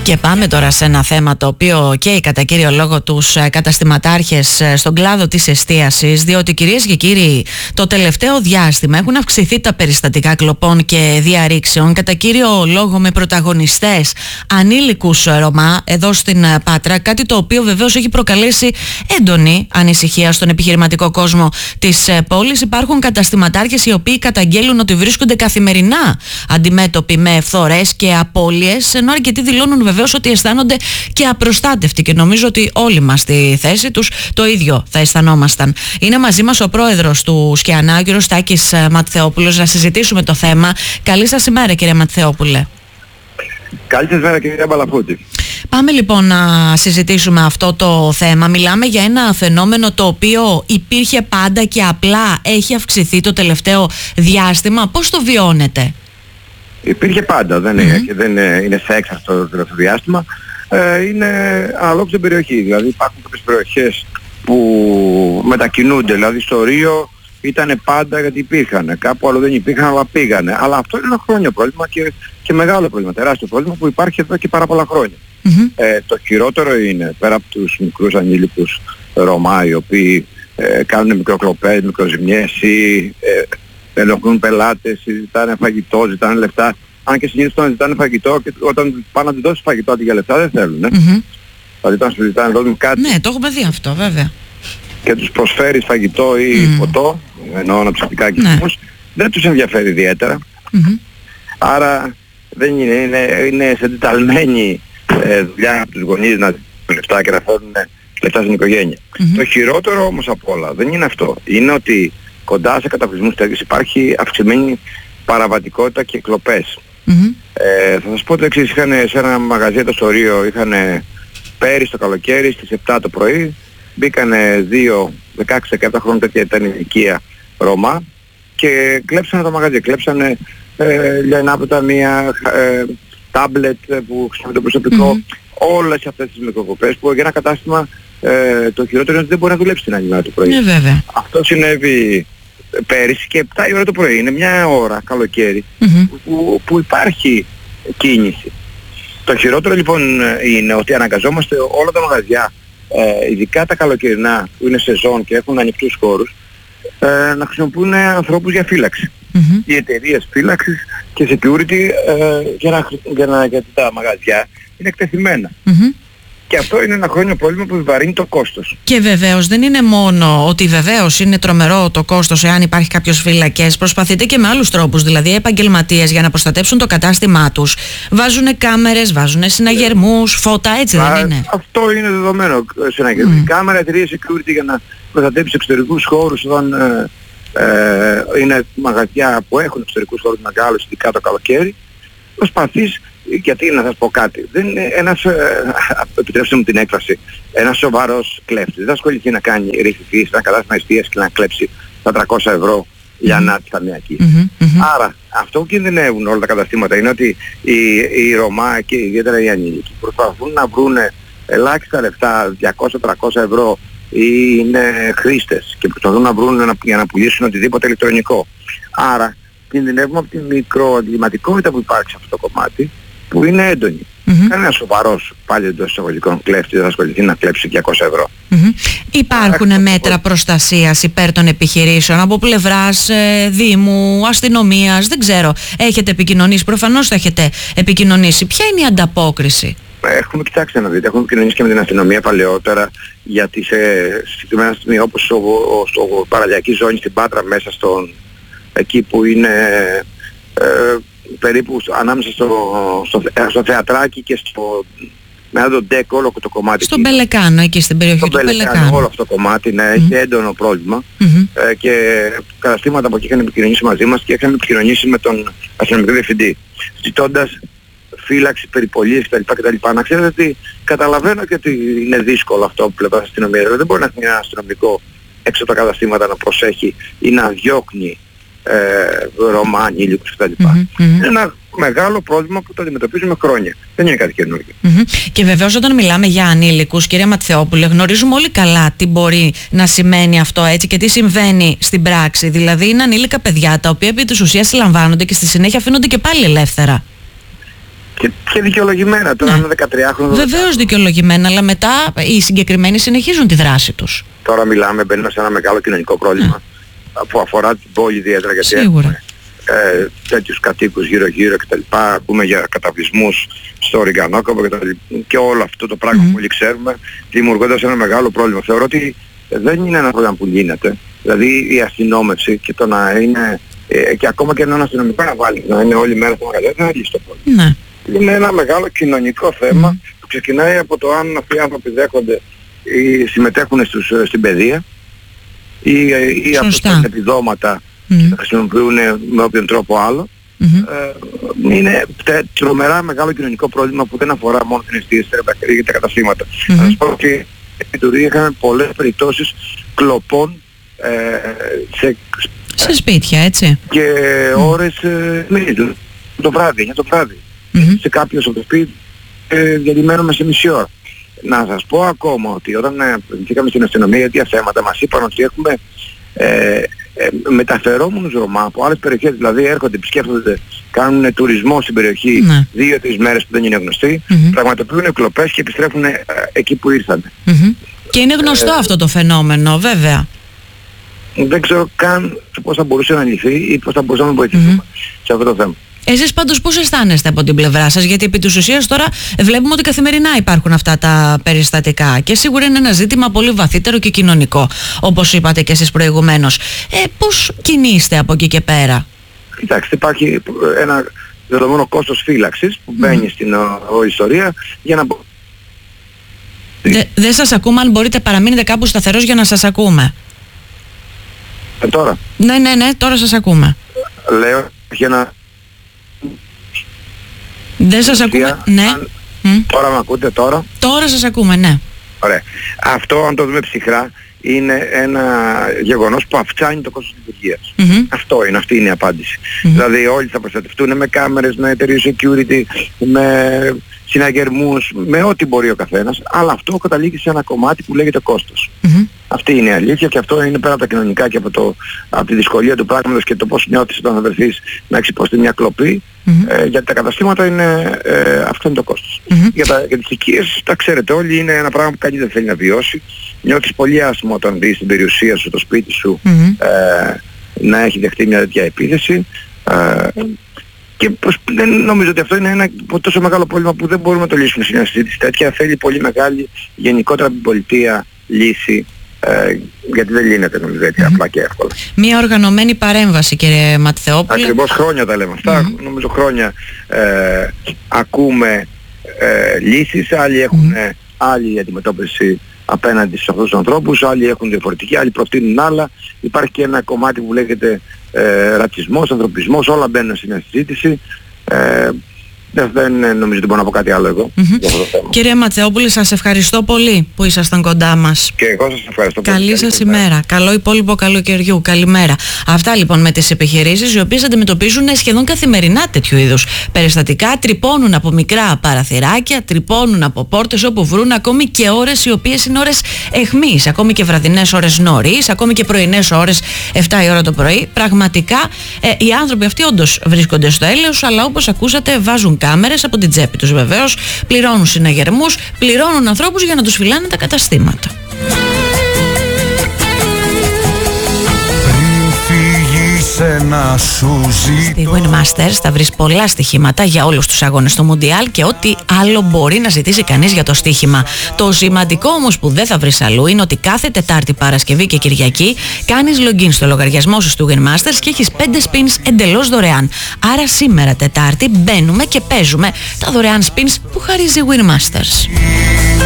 Και πάμε τώρα σε ένα θέμα το οποίο καίει κατά κύριο λόγο τους καταστηματάρχες στον κλάδο της εστίασης, διότι κυρίες και κύριοι, το τελευταίο διάστημα έχουν αυξηθεί τα περιστατικά κλοπών και διαρρήξεων, κατά κύριο λόγο με πρωταγωνιστές ανήλικους Ρωμά εδώ στην Πάτρα, κάτι το οποίο βεβαίως έχει προκαλέσει έντονη ανησυχία στον επιχειρηματικό κόσμο της πόλης. Υπάρχουν καταστηματάρχες οι οποίοι καταγγέλουν ότι βρίσκονται καθημερινά αντιμέτωποι με φθορές και απώλειες, ενώ αρκετοί δηλώνουν βεβαίως ότι αισθάνονται και απροστάτευτοι, και νομίζω ότι όλοι μας στη θέση τους το ίδιο θα αισθανόμασταν. Είναι μαζί μας ο πρόεδρος του ΣΚΙΑΝΑ, ο κ. Στάκης Ματθεόπουλος, να συζητήσουμε το θέμα. Καλή σας ημέρα, κύριε Ματθεόπουλε. Καλή σας μέρα, κυρία Μπαλαφούτη. Πάμε λοιπόν να συζητήσουμε αυτό το θέμα. Μιλάμε για ένα φαινόμενο το οποίο υπήρχε πάντα και απλά έχει αυξηθεί το τελευταίο διάστημα. Πώς το βιώνετε? Υπήρχε πάντα, δεν είναι σε έξαρτο το τελευταίο διάστημα. Είναι αναλόγως την περιοχή. Δηλαδή υπάρχουν κάποιες περιοχές που μετακινούνται. Δηλαδή στο Ρίο ήταν πάντα γιατί υπήρχαν. Κάπου άλλο δεν υπήρχαν, αλλά πήγανε. Αλλά αυτό είναι ένα χρόνιο πρόβλημα και μεγάλο πρόβλημα, τεράστιο πρόβλημα που υπάρχει εδώ και πάρα πολλά χρόνια. Το χειρότερο είναι, πέρα από τους μικρούς ανήλικους Ρωμά, οι οποίοι κάνουν μικροκλοπές, μικροζημιές ή ενοχλούν πελάτες, ζητάνε φαγητό, ζητάνε λεφτά. Αν και συνήθως όταν ζητάνε φαγητό, και όταν πάνε να τους δώσεις φαγητό αντί για λεφτά δεν θέλουν. Δηλαδή όταν σου ζητάνε δώσουν κάτι. Ναι, το έχουμε δει αυτό, βέβαια. Και τους προσφέρεις φαγητό ή ποτό, εννοώ αναψυκτικά και δεν τους ενδιαφέρει ιδιαίτερα. Άρα δεν είναι σε εντεταλμένη δουλειά από τους γονείς να δίνουν λεφτά και να φέρουν λεφτά στην οικογένεια. Το χειρότερο όμως απ' όλα δεν είναι αυτό. Είναι ότι κοντά σε καταβλισμούς τέτοιους υπάρχει αυξημένη παραβατικότητα και κλοπές. Θα σας πω το εξής: είχαν σε ένα μαγαζί εδώ στο Ρίο, είχαν πέρυσι το καλοκαίρι στις 7 το πρωί, μπήκανε 2 16-17 χρόνια τέτοια ήταν η ηλικία Ρωμά και κλέψανε το μαγαζί. Κλέψανε λιανάπετα, μία τάμπλετ που χρησιμοποιεί το προσωπικό, όλες αυτές τις μικροκοπές που για ένα κατάστημα το χειρότερο είναι ότι δεν μπορεί να δουλέψει την άλλη μέρα το πρωί. Αυτό συνέβη πέρυσι και 7 η ώρα το πρωί. Είναι μια ώρα καλοκαίρι που υπάρχει κίνηση. Το χειρότερο λοιπόν είναι ότι αναγκαζόμαστε όλα τα μαγαζιά, ειδικά τα καλοκαιρινά που είναι σεζόν και έχουν ανοιχτούς χώρους, να χρησιμοποιούν ανθρώπους για φύλαξη. Οι εταιρείες φύλαξης και security γιατί τα μαγαζιά είναι εκτεθειμένα. Και αυτό είναι ένα χρόνιο πρόβλημα που βαρύνει το κόστος. Και βεβαίως δεν είναι μόνο ότι βεβαίως είναι τρομερό το κόστος εάν υπάρχει κάποιος φύλακες. Προσπαθείτε και με άλλους τρόπους. Δηλαδή, επαγγελματίες για να προστατέψουν το κατάστημά τους βάζουν κάμερες, βάζουν συναγερμούς, φώτα, έτσι δεν είναι? Αυτό είναι δεδομένο. Συναγερμούς, κάμερα, εταιρείες security για να προστατέψει εξωτερικούς χώρους όταν είναι μαγαζιά που έχουν εξωτερικούς χώρους μεγάλους, ειδικά το καλοκαίρι. Προσπαθείς. Γιατί να σας πω κάτι, δεν είναι ένας, επιτρέψτε μου την έκφραση, ένας σοβαρός κλέφτης δεν θα ασχοληθεί να κάνει ρυθμίσεις σε ένα κατάστημα εστίας και να κλέψει τα 300 ευρώ για να τη ταμιακή. Άρα αυτό που κινδυνεύουν όλα τα καταστήματα είναι ότι οι Ρωμά και ιδιαίτερα οι ανήλικοι προσπαθούν να βρουν ελάχιστα λεφτά, 200-300 ευρώ, ή είναι χρήστες και προσπαθούν να βρουν για να πουλήσουν οτιδήποτε ηλεκτρονικό. Άρα κινδυνεύουμε από τη μικροαγκληματικότητα που υπάρχει σε αυτό το κομμάτι, που είναι έντονη. Κανένας σοβαρός, πάλι εντός εισαγωγικών, κλέφτης δεν θα ασχοληθεί να κλέψει 200 ευρώ. Υπάρχουν μέτρα προστασίας υπέρ των επιχειρήσεων από πλευράς Δήμου, αστυνομίας, δεν ξέρω. Έχετε επικοινωνήσει, προφανώς θα έχετε επικοινωνήσει. Ποια είναι η ανταπόκριση? Έχουμε κοιτάξει να δείτε, έχουμε επικοινωνήσει και με την αστυνομία παλαιότερα, γιατί σε συγκεκριμένα στιγμή όπως στο παραλιακή ζώνη στην Πάτρα, μέσα εκεί που είναι περίπου ανάμεσα στο θεατράκι και μετά το ντεκ, όλο το κομμάτι. Στον Πελεκάνο, εκεί στην περιοχή του Πελεκάνου. Όλο αυτό το κομμάτι, ναι, έχει έντονο πρόβλημα και καταστήματα από εκεί είχαν επικοινωνήσει μαζί μας και είχαμε επικοινωνήσει με τον αστυνομικό διευθυντή, ζητώντας φύλαξη, περιπολίες κτλ. Να ξέρετε ότι καταλαβαίνω και ότι είναι δύσκολο αυτό που πλευράς αστυνομία. Δηλαδή δεν μπορεί να έχει ένα αστυνομικό έξω από τα καταστήματα να προσέχει ή να διώχνει Ρωμά, ανήλικους κτλ. Είναι ένα μεγάλο πρόβλημα που το αντιμετωπίζουμε χρόνια. Δεν είναι κάτι καινούργιο. Και βεβαίως όταν μιλάμε για ανήλικους, κύριε Ματθεόπουλε, γνωρίζουμε όλοι καλά τι μπορεί να σημαίνει αυτό, έτσι, και τι συμβαίνει στην πράξη. Δηλαδή είναι ανήλικα παιδιά τα οποία επί της ουσίας συλλαμβάνονται και στη συνέχεια αφήνονται και πάλι ελεύθερα. Και δικαιολογημένα τώρα, Ναι. είναι 13χρονο. Βεβαίως δικαιολογημένα, αλλά μετά οι συγκεκριμένοι συνεχίζουν τη δράση τους. Τώρα μιλάμε, μπαίνουμε σε ένα μεγάλο κοινωνικό πρόβλημα που αφορά την πόλη ιδιαίτερα, γιατί έχουμε τέτοιους κατοίκους γύρω-γύρω κτλ. Ακούμε για καταβλισμούς στο Ριγκανόκοπο και όλο αυτό το πράγμα που όλοι ξέρουμε, δημιουργώντας ένα μεγάλο πρόβλημα. Θεωρώ ότι δεν είναι ένα πρόβλημα που γίνεται. Δηλαδή η αστυνόμευση και το να είναι, και ακόμα και έναν αστυνομικό να βάλει, να είναι όλη μέρα στο μαγαζί, δεν θα λύσει το πρόβλημα. Ναι. Είναι ένα μεγάλο κοινωνικό θέμα που ξεκινάει από το αν αυτοί οι άνθρωποι δέχονται ή συμμετέχουν στην παιδεία ή από τα επιδόματα και τα χρησιμοποιούν με όποιον τρόπο άλλο. Είναι τρομερά μεγάλο κοινωνικό πρόβλημα που δεν αφορά μόνο την εστίαση ή τα καταστήματα. Να σας πω ότι στην Τουρκία είχαμε πολλές περιπτώσεις κλοπών σε σπίτια, έτσι. Και ώρες το βράδυ, για το βράδυ. Σε κάποιο στο σπίτι διαλυμένουμε σε μισή ώρα. Να σας πω ακόμα ότι όταν βγήκαμε στην αστυνομία για τέτοια θέματα μας είπαν ότι έχουμε μεταφερόμενους Ρωμά από άλλες περιοχές, δηλαδή έρχονται, επισκέφτονται, κάνουν τουρισμό στην περιοχή 2-3 μέρες που δεν είναι γνωστοί, πραγματοποιούν κλοπές και επιστρέφουν εκεί που ήρθαν. Και είναι γνωστό αυτό το φαινόμενο, βέβαια. Δεν ξέρω καν πώς θα μπορούσε να λυθεί ή πώς θα μπορούσαμε να βοηθήσουμε σε αυτό το θέμα. Εσείς πάντως πώς αισθάνεστε από την πλευρά σας, γιατί επί της ουσίας τώρα βλέπουμε ότι καθημερινά υπάρχουν αυτά τα περιστατικά και σίγουρα είναι ένα ζήτημα πολύ βαθύτερο και κοινωνικό, όπως είπατε και εσείς προηγουμένως. Πώς κινείστε από εκεί και πέρα? Κοιτάξτε, υπάρχει ένα δεδομένο κόστος φύλαξης που μπαίνει στην ιστορία για να... Δεν σας ακούμε, αν μπορείτε παραμείνετε κάπου σταθερός για να σας ακούμε. Τώρα. Ναι, τώρα σας ακούμε. Λέω για να... Δεν σας ακούμε, ναι. Τώρα με ακούτε τώρα? Τώρα σας ακούμε, ναι. Ωραία. Αυτό, αν το δούμε ψυχρά, είναι ένα γεγονός που αυξάνει το κόστος λειτουργίας. Αυτή είναι η απάντηση. Δηλαδή όλοι θα προστατευτούν με κάμερες, με εταιρείες security, με συναγερμούς, με ό,τι μπορεί ο καθένας, αλλά αυτό καταλήγει σε ένα κομμάτι που λέγεται κόστος. Αυτή είναι η αλήθεια και αυτό είναι πέρα από τα κοινωνικά και από τη δυσκολία του πράγματος και το πώς νιώθεις όταν θα βρεθείς να έχεις υποστεί μια κλοπή. Γιατί τα καταστήματα αυτό είναι το κόστος. Για τις οικίες, τα ξέρετε όλοι, είναι ένα πράγμα που κανείς δεν θέλει να βιώσει. Νιώθεις πολύ άσχημα όταν δεις την περιουσία σου, το σπίτι σου να έχει δεχτεί μια τέτοια επίθεση. Και δεν νομίζω ότι αυτό είναι ένα τόσο μεγάλο πρόβλημα που δεν μπορούμε να το λύσουμε σε μια συζήτηση τέτοια. Θέλει πολύ μεγάλη γενικότερα από την πολιτεία λύση, γιατί δεν λύνεται νομίζω έτσι απλά και εύκολα. Μια οργανωμένη παρέμβαση, κύριε Ματθεόπουλε. Ακριβώς, χρόνια τα λέμε αυτά. Νομίζω χρόνια ακούμε λύσεις, άλλοι έχουν άλλη αντιμετώπιση απέναντι σε αυτούς τους ανθρώπους, άλλοι έχουν διαφορετική, άλλοι προτείνουν άλλα. Υπάρχει και ένα κομμάτι που λέγεται ρατσισμός, ανθρωπισμός, όλα μπαίνουν στην συζήτηση. Δεν νομίζω ότι μπορώ να πω κάτι άλλο εγώ για αυτό το θέμα. Κύριε Ματθεόπουλε, σας ευχαριστώ πολύ που ήσασταν κοντά μας. Και εγώ σας ευχαριστώ πολύ. Καλή σας ημέρα. Καλό υπόλοιπο καλοκαιριού. Καλημέρα. Αυτά λοιπόν με τις επιχειρήσεις οι οποίες αντιμετωπίζουν σχεδόν καθημερινά τέτοιου είδους περιστατικά. Τρυπώνουν από μικρά παραθυράκια, τρυπώνουν από πόρτες όπου βρουν, ακόμη και ώρες οι οποίες είναι ώρες αιχμής, ακόμη και βραδινές ώρες νωρίς, ακόμη και πρωινές ώρες 7 η ώρα το πρωί. Πραγματικά οι άνθρωποι αυτοί όντως βρίσκονται στο έλεος, αλλά όπως ακούσατε βάζουν κάμερες από την τσέπη τους βεβαίως, πληρώνουν συναγερμούς, πληρώνουν ανθρώπους για να τους φυλάνε τα καταστήματα. Στη Win Masters θα βρεις πολλά στοιχήματα για όλους τους αγώνες του Μουντιάλ και ό,τι άλλο μπορεί να ζητήσει κανείς για το στοίχημα. Το σημαντικό όμως που δεν θα βρεις αλλού είναι ότι κάθε Τετάρτη, Παρασκευή και Κυριακή κάνεις login στο λογαριασμό σου του Win Masters και έχεις 5 spins εντελώς δωρεάν. Άρα σήμερα Τετάρτη μπαίνουμε και παίζουμε τα δωρεάν spins που χαρίζει Win Masters.